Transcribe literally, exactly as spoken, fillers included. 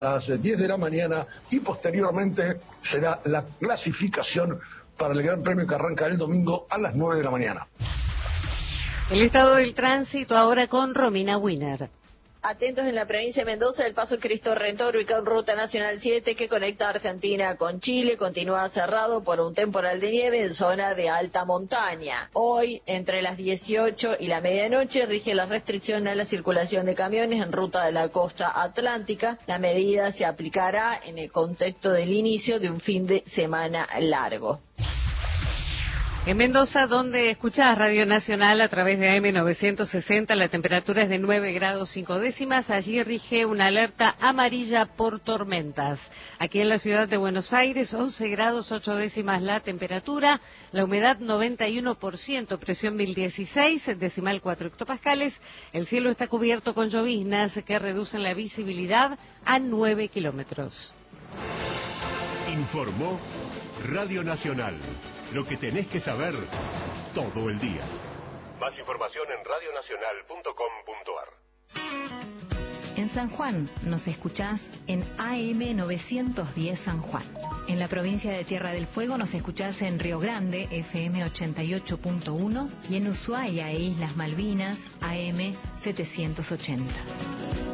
las diez de la mañana y posteriormente será la clasificación para el Gran Premio que arranca el domingo a las nueve de la mañana. El estado del tránsito ahora con Romina Winner. Atentos en la provincia de Mendoza, el paso Cristo Redentor, ubicado en Ruta Nacional siete, que conecta Argentina con Chile, continúa cerrado por un temporal de nieve en zona de alta montaña. Hoy, entre las dieciocho y la medianoche, rige la restricción a la circulación de camiones en ruta de la costa atlántica. La medida se aplicará en el contexto del inicio de un fin de semana largo. En Mendoza, donde escuchás Radio Nacional a través de A M novecientos sesenta, la temperatura es de nueve grados cinco décimas. Allí rige una alerta amarilla por tormentas. Aquí en la ciudad de Buenos Aires, once grados ocho décimas la temperatura, la humedad noventa y uno por ciento, presión mil dieciséis, decimal cuatro hectopascales. El cielo está cubierto con lloviznas que reducen la visibilidad a nueve kilómetros. Informó Radio Nacional. Lo que tenés que saber todo el día. Más información en radio nacional punto com punto a r. En San Juan nos escuchás en A M novecientos diez San Juan. En la provincia de Tierra del Fuego nos escuchás en Río Grande, F M ochenta y ocho punto uno, y en Ushuaia e Islas Malvinas, A M setecientos ochenta.